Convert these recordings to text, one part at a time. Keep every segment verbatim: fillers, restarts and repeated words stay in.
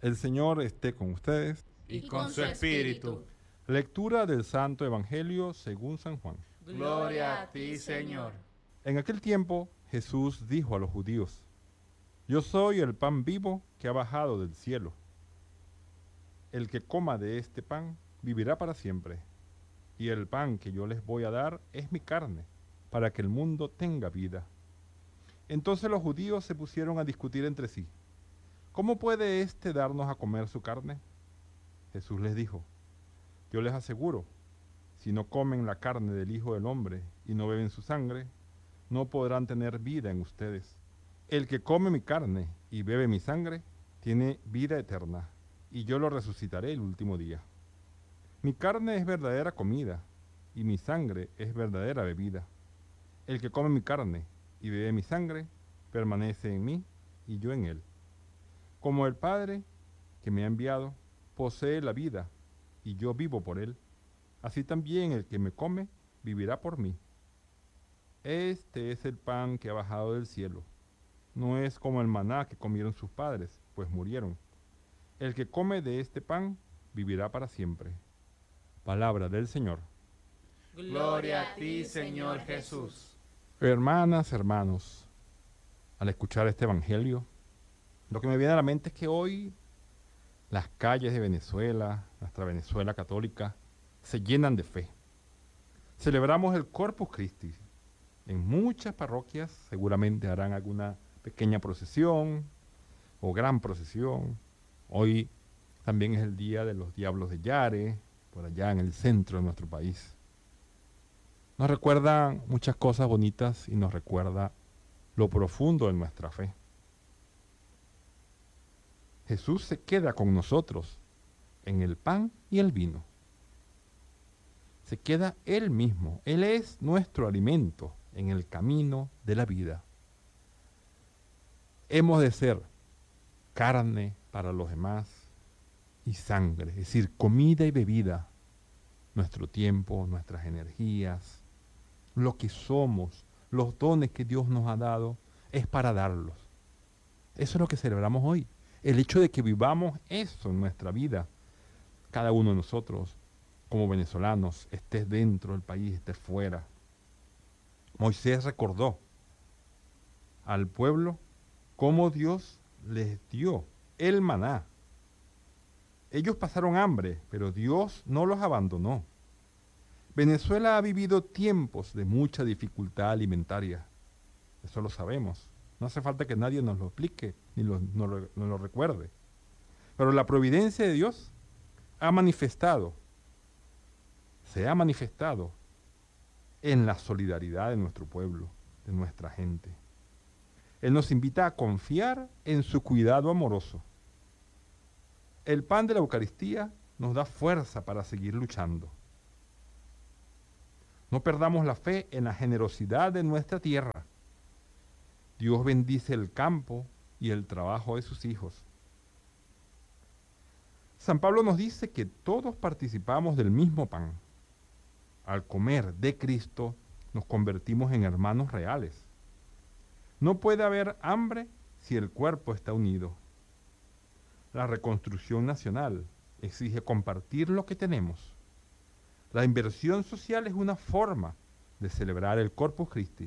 El Señor esté con ustedes. Y con su espíritu. Lectura del Santo Evangelio según San Juan. Gloria a ti, Señor. En aquel tiempo Jesús dijo a los judíos: Yo soy el pan vivo que ha bajado del cielo. El que coma de este pan vivirá para siempre. Y el pan que yo les voy a dar es mi carne, para que el mundo tenga vida. Entonces los judíos se pusieron a discutir entre sí: ¿Cómo puede éste darnos a comer su carne? Jesús les dijo: Yo les aseguro, si no comen la carne del Hijo del Hombre y no beben su sangre, no podrán tener vida en ustedes. El que come mi carne y bebe mi sangre, tiene vida eterna, y yo lo resucitaré el último día. Mi carne es verdadera comida, y mi sangre es verdadera bebida. El que come mi carne y bebe mi sangre, permanece en mí, y yo en él. Como el Padre que me ha enviado posee la vida, y yo vivo por él, así también el que me come vivirá por mí. Este es el pan que ha bajado del cielo. No es como el maná que comieron sus padres, pues murieron. El que come de este pan vivirá para siempre. Palabra del Señor. Gloria a ti, Señor Jesús. Hermanas, hermanos, al escuchar este evangelio, lo que me viene a la mente es que hoy las calles de Venezuela, nuestra Venezuela católica, se llenan de fe. Celebramos el Corpus Christi. En muchas parroquias seguramente harán alguna pequeña procesión o gran procesión. Hoy también es el día de los Diablos de Yare, por allá en el centro de nuestro país. Nos recuerda muchas cosas bonitas y nos recuerda lo profundo de nuestra fe. Jesús se queda con nosotros en el pan y el vino. Se queda Él mismo. Él es nuestro alimento en el camino de la vida. Hemos de ser carne para los demás y sangre, es decir, comida y bebida. Nuestro tiempo, nuestras energías, lo que somos, los dones que Dios nos ha dado, es para darlos. Eso es lo que celebramos hoy. El hecho de que vivamos eso en nuestra vida, cada uno de nosotros, como venezolanos, estés dentro del país, estés fuera. Moisés recordó al pueblo cómo Dios les dio el maná. Ellos pasaron hambre, pero Dios no los abandonó. Venezuela ha vivido tiempos de mucha dificultad alimentaria. Eso lo sabemos. No hace falta que nadie nos lo explique ni lo, nos, lo, nos lo recuerde. Pero la providencia de Dios ha manifestado, se ha manifestado en la solidaridad de nuestro pueblo, de nuestra gente. Él nos invita a confiar en su cuidado amoroso. El pan de la Eucaristía nos da fuerza para seguir luchando. No perdamos la fe en la generosidad de nuestra tierra. Dios bendice el campo y el trabajo de sus hijos. San Pablo nos dice que todos participamos del mismo pan. Al comer de Cristo nos convertimos en hermanos reales. No puede haber hambre si el cuerpo está unido. La reconstrucción nacional exige compartir lo que tenemos. La inversión social es una forma de celebrar el Corpus Christi.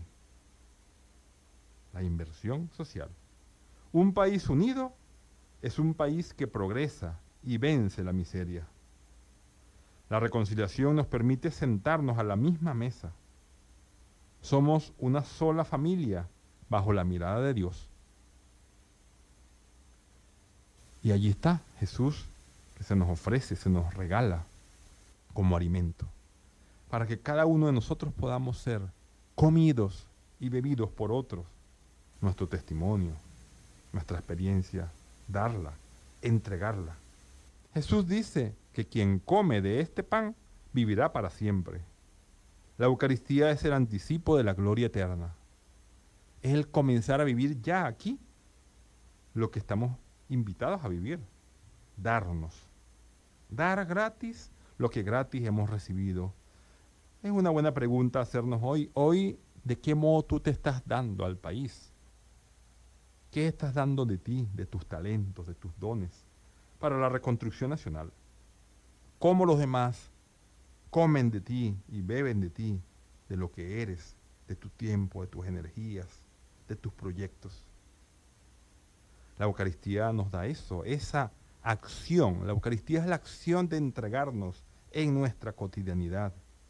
La inversión social. Un país unido es un país que progresa y vence la miseria. La reconciliación nos permite sentarnos a la misma mesa. Somos una sola familia bajo la mirada de Dios. Y allí está Jesús, que se nos ofrece, se nos regala como alimento, para que cada uno de nosotros podamos ser comidos y bebidos por otros. Nuestro testimonio, nuestra experiencia, darla, entregarla. Jesús dice que quien come de este pan vivirá para siempre. La Eucaristía es el anticipo de la gloria eterna. Es el comenzar a vivir ya aquí lo que estamos invitados a vivir. Darnos. Dar gratis lo que gratis hemos recibido. Es una buena pregunta hacernos hoy. Hoy, ¿de qué modo tú te estás dando al país? ¿Qué estás dando de ti, de tus talentos, de tus dones? para la reconstrucción nacional. Cómo los demás comen de ti y beben de ti, de lo que eres, de tu tiempo, de tus energías, de tus proyectos. La Eucaristía nos da eso, esa acción. La Eucaristía es la acción de entregarnos en nuestra cotidianidad.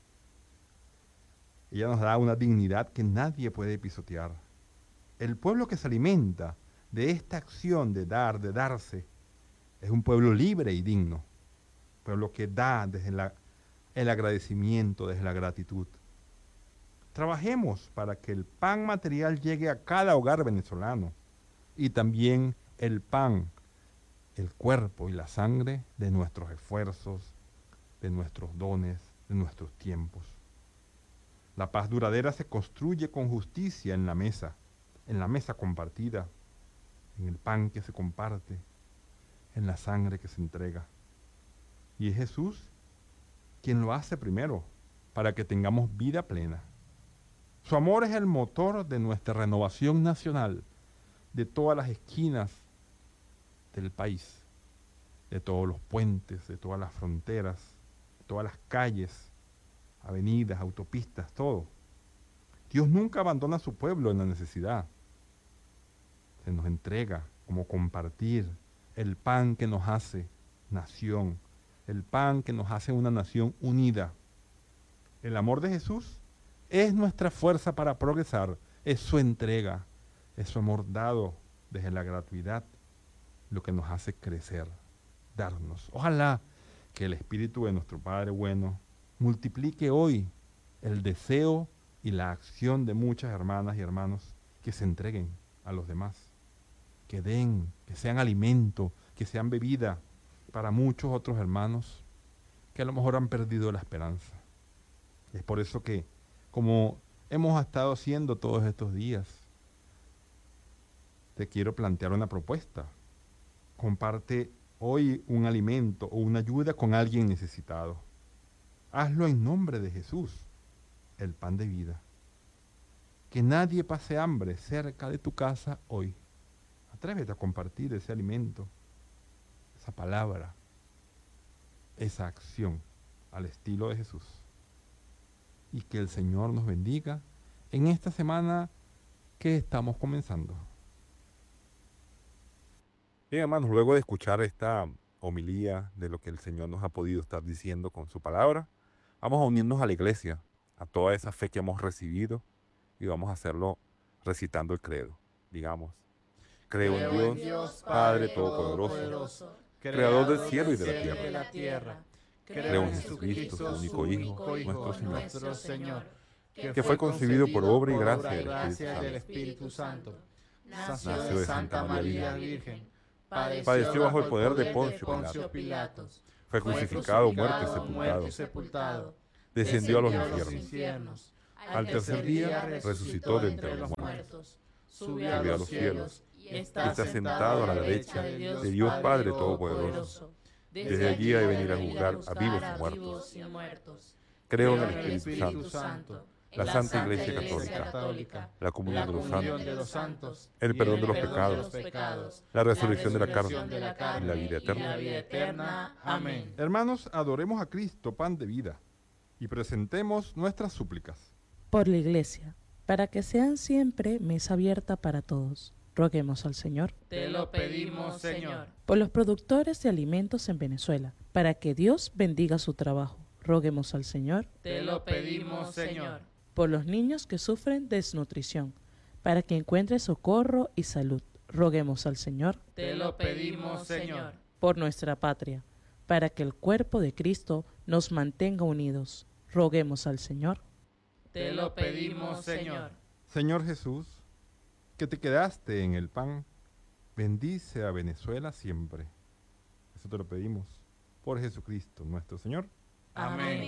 Ella nos da una dignidad que nadie puede pisotear. El pueblo que se alimenta de esta acción de dar, de darse, es un pueblo libre y digno. Un pueblo que da desde la, el agradecimiento, desde la gratitud. Trabajemos para que el pan material llegue a cada hogar venezolano y también el pan, el cuerpo y la sangre de nuestros esfuerzos, de nuestros dones, de nuestros tiempos. La paz duradera se construye con justicia en la mesa, en la mesa compartida, en el pan que se comparte, en la sangre que se entrega. Y es Jesús quien lo hace primero para que tengamos vida plena. Su amor es el motor de nuestra renovación nacional, de todas las esquinas del país, de todos los puentes, de todas las fronteras, de todas las calles, avenidas, autopistas, todo. Dios nunca abandona a su pueblo en la necesidad. Se nos entrega como compartir el pan que nos hace nación, el pan que nos hace una nación unida. El amor de Jesús es nuestra fuerza para progresar, es su entrega, es su amor dado desde la gratuidad, lo que nos hace crecer, darnos. Ojalá que el Espíritu de nuestro Padre bueno multiplique hoy el deseo y la acción de muchas hermanas y hermanos que se entreguen a los demás, que den, que sean alimento, que sean bebida para muchos otros hermanos que a lo mejor han perdido la esperanza. Es por eso que, como hemos estado haciendo todos estos días, te quiero plantear una propuesta. Comparte hoy un alimento o una ayuda con alguien necesitado. Hazlo en nombre de Jesús, el pan de vida. Que nadie pase hambre cerca de tu casa hoy. Atrévete a compartir ese alimento, esa palabra, esa acción al estilo de Jesús. Y que el Señor nos bendiga en esta semana que estamos comenzando. Bien, hermanos, luego de escuchar esta homilía de lo que el Señor nos ha podido estar diciendo con su palabra, vamos a unirnos a la iglesia, a toda esa fe que hemos recibido, y vamos a hacerlo recitando el credo. Digamos, creo en Dios, Dios, Padre Padre Todopoderoso, Creador del cielo y de la tierra. de la tierra. Creo en Jesucristo, su único Hijo, nuestro Señor, nuestro Señor, que fue concebido por obra y gracia del gracia del Espíritu Santo. Espíritu Santo. Nació de Santa María Virgen. Padeció bajo el poder de Poncio Pilato. Fue crucificado, muerto y sepultado. sepultado. Descendió a los infiernos. infiernos. Al tercer día resucitó de entre los muertos. Subió a los cielos y está sentado a la derecha de Dios Padre Todopoderoso. Desde allí ha de venir a juzgar a vivos y muertos. Creo en el Espíritu Santo, la Santa Iglesia Católica, la comunión de los santos, el perdón de los pecados, la resurrección de la carne y la vida eterna. Amén. Hermanos, adoremos a Cristo, pan de vida, y presentemos nuestras súplicas. Por la Iglesia, para que sean siempre mesa abierta para todos. Roguemos al Señor. Te lo pedimos, Señor. Por los productores de alimentos en Venezuela, para que Dios bendiga su trabajo. Roguemos al Señor. Te lo pedimos, Señor. Por los niños que sufren desnutrición, para que encuentre socorro y salud. Roguemos al Señor. Te lo pedimos, Señor. Por nuestra patria, para que el cuerpo de Cristo nos mantenga unidos. Roguemos al Señor. Te lo pedimos, Señor. Señor Jesús, que te quedaste en el pan, bendice a Venezuela siempre. Eso te lo pedimos por Jesucristo nuestro Señor. Amén.